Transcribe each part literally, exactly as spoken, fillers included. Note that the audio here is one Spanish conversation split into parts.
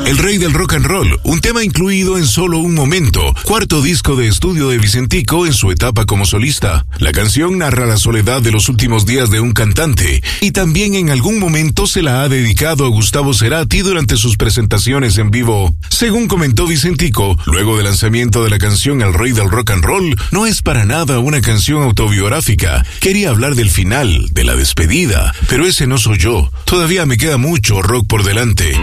El rey del rock and roll, un tema incluido en Solo un momento, cuarto disco de estudio de Vicentico en su etapa como solista. La canción narra la soledad de los últimos días de un cantante y también en algún momento se la ha dedicado a Gustavo Cerati durante sus presentaciones en vivo. Según comentó Vicentico, luego del lanzamiento de la canción El rey del rock and roll, no es para nada una canción autobiográfica. Quería hablar del final, de la despedida, pero ese no soy yo. Todavía me queda mucho rock por delante.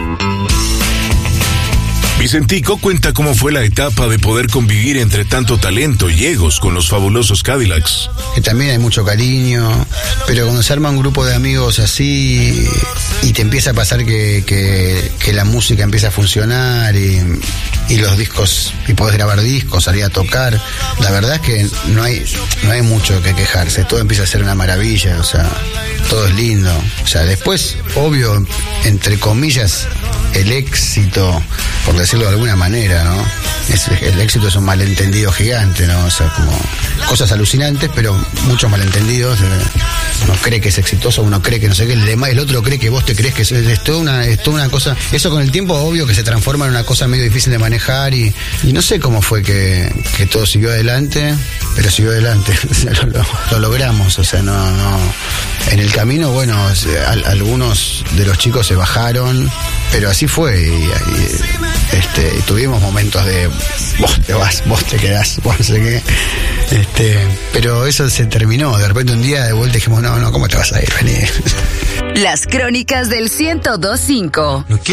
Vicentico cuenta cómo fue la etapa de poder convivir entre tanto talento y egos con los fabulosos Cadillacs. Que también hay mucho cariño, pero cuando se arma un grupo de amigos así y te empieza a pasar que, que, que la música empieza a funcionar y, y los discos, y podés grabar discos, salir a tocar, la verdad es que no hay, no hay mucho que quejarse, todo empieza a ser una maravilla, o sea, todo es lindo. O sea, después, obvio, entre comillas, el éxito, por decirlo de alguna manera, ¿no? Es, el éxito es un malentendido gigante, ¿no? O sea, como cosas alucinantes, pero muchos malentendidos. Uno cree que es exitoso, uno cree que no sé qué, el demás, el otro cree que vos te crees que es, es, toda una, es toda una cosa. Eso con el tiempo, obvio que se transforma en una cosa medio difícil de manejar y, y no sé cómo fue que, que todo siguió adelante, pero siguió adelante. lo, lo, lo logramos, o sea, no, no. En el camino, bueno, al, algunos de los chicos se bajaron, pero así fue y, y este, y tuvimos momentos de vos te vas, vos te quedás, vos no sé qué, este, pero eso se terminó. De repente un día de vuelta dijimos, no, no, ¿cómo te vas a ir? Vení. Las crónicas del ciento dos punto cinco.